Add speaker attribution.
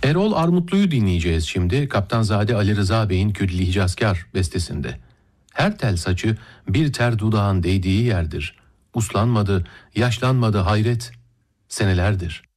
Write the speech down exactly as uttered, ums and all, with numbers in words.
Speaker 1: Erol Armutlu'yu dinleyeceğiz şimdi, Kaptanzade Ali Rıza Bey'in Küdli Hicazkar bestesinde. Her tel saçı bir ter dudağın değdiği yerdir. Uslanmadı, yaşlanmadı hayret, senelerdir.